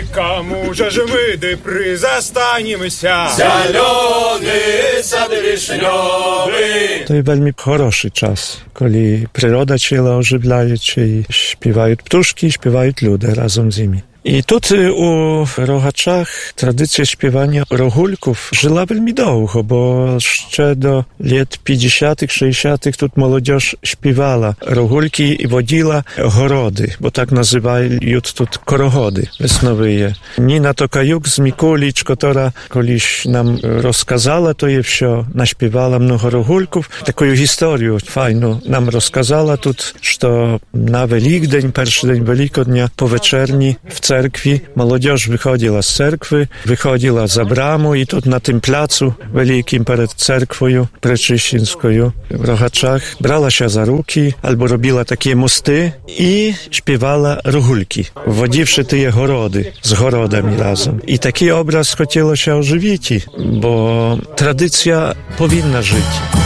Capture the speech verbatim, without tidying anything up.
Кому же ж ми депри застанемся? Зелений сад вишньовий. To jest veľmi хороший час, коли природа ціла оживляючи, і śpiewaють птушки, śpiewaють люди разом з ними. I tutaj u Rogaczach tradycja śpiewania rogulków żyła veľmi długo, bo jeszcze do lat pięćdziesiątych, sześćdziesiątych тут młodzież śpiewała rogulki i wodziła gorody, bo tak nazywają тут korogody wesnowe. Nina Tokajuk z Mikulicz, która kiedyś nam rozkazała to je wsio, naśpiewała mnogo rogulków. Taką historię fajną nam rozkazała тут, że na Wielkdzień, pierwszy dzień Wielkodnia, po wieczerni w cerkwi, młodzież wychodziła z cerkwy, wychodziła za bramą i тут na tym placu wielkim przed cerkwią preczyścińską w Rogaczach brała się za ruki albo robiła takie mosty i śpiewała rogulki, wodziwszy te gorody z gorodami razem. I taki obraz chciało się ożywić, bo tradycja powinna żyć.